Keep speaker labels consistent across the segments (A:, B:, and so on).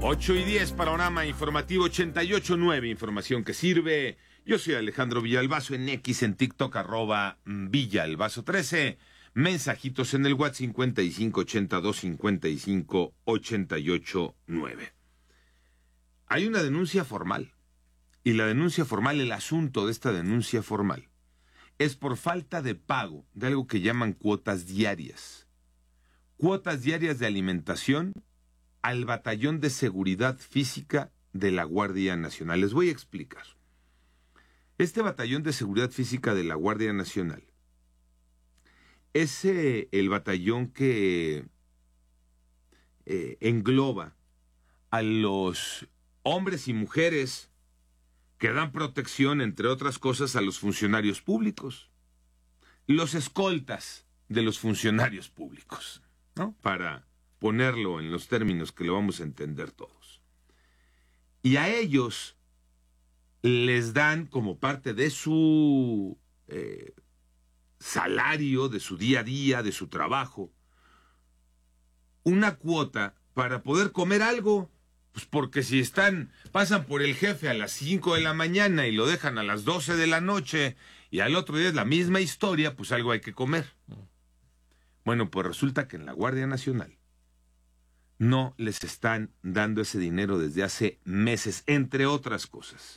A: 8:10, panorama informativo 88.9, información que sirve. Yo soy Alejandro Villalbazo, en X, en TikTok, @Villalbazo13. Mensajitos en el WhatsApp 5582558889. Hay una denuncia formal. Y la denuncia formal, el asunto de esta denuncia formal, es por falta de pago de algo que llaman cuotas diarias. Cuotas diarias de alimentación al Batallón de Seguridad Física de la Guardia Nacional. Les voy a explicar. Este Batallón de Seguridad Física de la Guardia Nacional es el batallón que engloba a los hombres y mujeres que dan protección, entre otras cosas, a los funcionarios públicos. Los escoltas de los funcionarios públicos, ¿no? Para ponerlo en los términos que lo vamos a entender todos. Y a ellos les dan, como parte de su salario, de su día a día, de su trabajo, una cuota para poder comer algo. Pues porque si pasan por el jefe a las 5 de la mañana y lo dejan a las 12 de la noche y al otro día es la misma historia, pues algo hay que comer. Bueno, pues resulta que en la Guardia Nacional no les están dando ese dinero desde hace meses, entre otras cosas.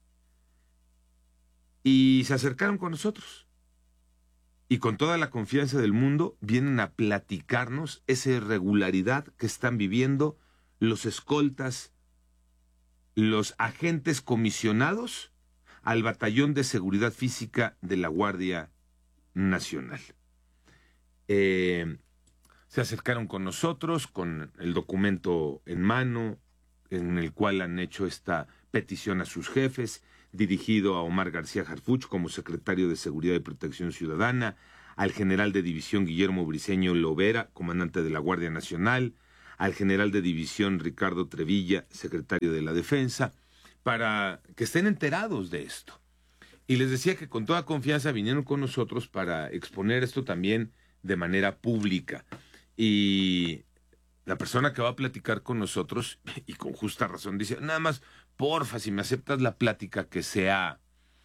A: Y se acercaron con nosotros. Y con toda la confianza del mundo vienen a platicarnos esa irregularidad que están viviendo los escoltas, los agentes comisionados al Batallón de Seguridad Física de la Guardia Nacional. Se acercaron con nosotros, con el documento en mano, en el cual han hecho esta petición a sus jefes, dirigido a Omar García Harfuch como secretario de Seguridad y Protección Ciudadana, al general de división Guillermo Briceño Lovera, comandante de la Guardia Nacional, al general de división Ricardo Trevilla, secretario de la Defensa, para que estén enterados de esto. Y les decía que con toda confianza vinieron con nosotros para exponer esto también de manera pública. Y la persona que va a platicar con nosotros, y con justa razón, dice, nada más, porfa, si me aceptas la plática que sea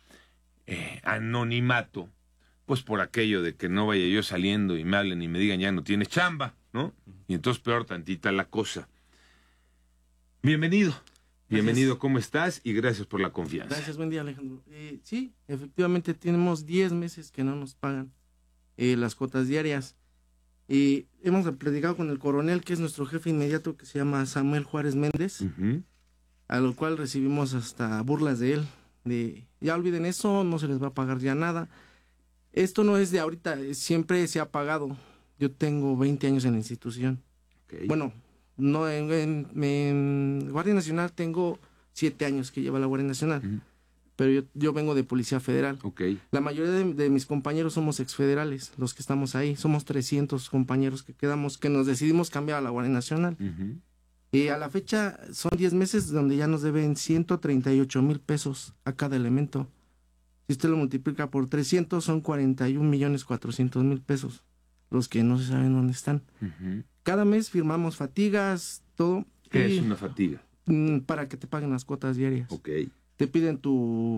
A: anonimato, pues por aquello de que no vaya yo saliendo y me hablen y me digan ya no tienes chamba, ¿no? Y entonces peor tantita la cosa. Bienvenido. Bienvenido, ¿cómo estás? Y gracias por la confianza.
B: Gracias, buen día, Alejandro. Sí, efectivamente tenemos 10 meses que no nos pagan las cuotas diarias. Hemos platicado con el coronel, que es nuestro jefe inmediato, que se llama Samuel Juárez Méndez, a lo cual recibimos hasta burlas de él, de ya olviden eso, no se les va a pagar ya nada. Esto no es de ahorita, siempre se ha pagado. Yo tengo 20 años en la institución.
A: Okay.
B: Bueno, no en Guardia Nacional tengo 7 años que lleva la Guardia Nacional, pero yo vengo de Policía Federal.
A: Okay.
B: La mayoría de mis compañeros somos exfederales, los que estamos ahí. Somos 300 compañeros que nos decidimos cambiar a la Guardia Nacional. Y a la fecha son 10 meses donde ya nos deben 138,000 pesos a cada elemento. Si usted lo multiplica por 300, son 41,400,000 pesos, los que no se saben dónde están. Cada mes firmamos fatigas, todo.
A: ¿Qué es una fatiga?
B: Para que te paguen las cuotas diarias.
A: Okay.
B: Te piden tu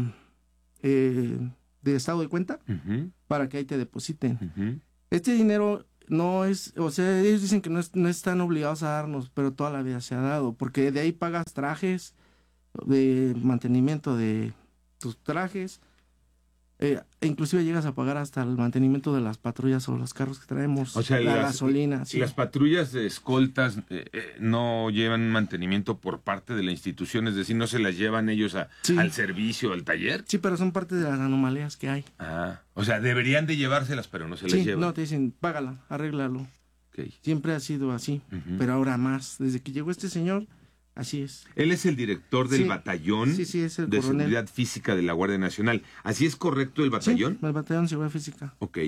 B: de estado de cuenta para que ahí te depositen. Este dinero no es, o sea, ellos dicen que no están obligados a darnos, pero toda la vida se ha dado, porque de ahí pagas trajes, de mantenimiento de tus trajes, inclusive llegas a pagar hasta el mantenimiento de las patrullas o los carros que traemos,
A: o sea,
B: la gasolina. Sí.
A: Las patrullas de escoltas no llevan mantenimiento por parte de la institución, es decir, no se las llevan ellos al servicio, al taller.
B: Sí, pero son parte de las anomalías que hay.
A: O sea, deberían de llevárselas, pero no se las llevan.
B: No, te dicen, págala, arréglalo.
A: Okay.
B: Siempre ha sido así, pero ahora más. Desde que llegó este señor, así es.
A: Él es el director del batallón
B: es el
A: de
B: coronel.
A: Seguridad Física de la Guardia Nacional. ¿Así es correcto el batallón?
B: Sí, el batallón de Seguridad Física.
A: Ok.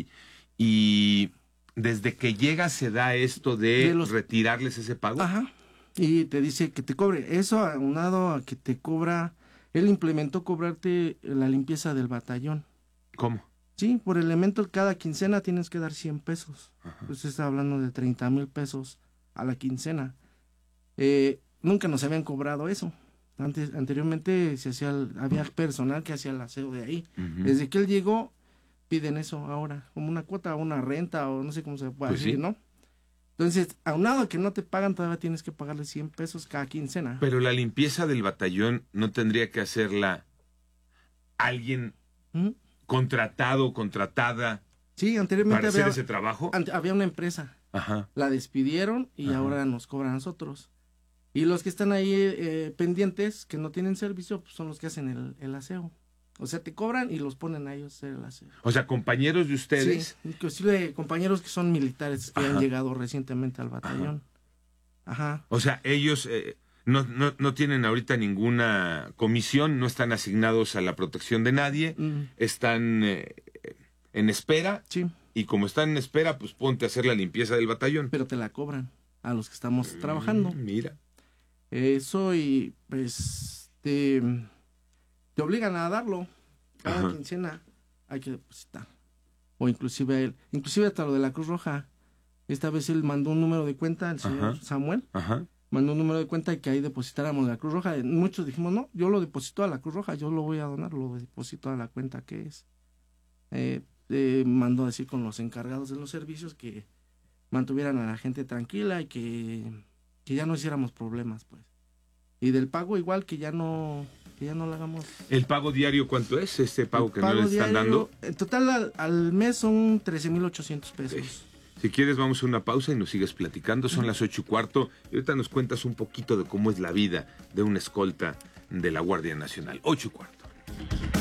A: Y desde que llega se da esto de retirarles ese pago.
B: Ajá. Y te dice que te cobre. Eso aunado a que te cobra, él implementó cobrarte la limpieza del batallón.
A: ¿Cómo?
B: Sí, por elemento cada quincena tienes que dar 100 pesos. Pues está hablando de 30,000 pesos a la quincena. nunca nos habían cobrado eso. Anteriormente había personal que hacía el aseo de ahí. Desde que él llegó, piden eso ahora, como una cuota o una renta o no sé cómo se puede decir, ¿no? Entonces, aunado a que no te pagan, todavía tienes que pagarle 100 pesos cada quincena.
A: Pero la limpieza del batallón no tendría que hacerla alguien contratado o contratada.
B: Sí, anteriormente
A: para hacer ese trabajo.
B: Había una empresa.
A: Ajá.
B: La despidieron y ahora nos cobran a nosotros. Y los que están ahí pendientes, que no tienen servicio, pues son los que hacen el aseo. O sea, te cobran y los ponen a ellos a hacer el aseo.
A: O sea, compañeros de ustedes.
B: Sí, inclusive compañeros que son militares que han llegado recientemente al batallón. Ajá.
A: O sea, ellos no tienen ahorita ninguna comisión, no están asignados a la protección de nadie, están en espera.
B: Sí.
A: Y como están en espera, pues ponte a hacer la limpieza del batallón.
B: Pero te la cobran a los que estamos trabajando.
A: Mira.
B: Eso y pues te obligan a darlo. Cada quincena hay que depositar. O inclusive hasta lo de la Cruz Roja. Esta vez él mandó un número de cuenta, el señor Samuel. Mandó un número de cuenta y que ahí depositáramos la Cruz Roja. Muchos dijimos, no, yo lo deposito a la Cruz Roja, yo lo voy a donar, lo deposito a la cuenta que es. Mandó a decir con los encargados de los servicios que mantuvieran a la gente tranquila y que ya no hiciéramos problemas, pues. Y del pago igual que ya no lo hagamos.
A: ¿El pago diario cuánto es? Este pago que no le están dando.
B: En total al mes son 13,800 pesos.
A: Sí. Si quieres vamos a una pausa y nos sigues platicando. Son las 8:15 y ahorita nos cuentas un poquito de cómo es la vida de una escolta de la Guardia Nacional. 8:15.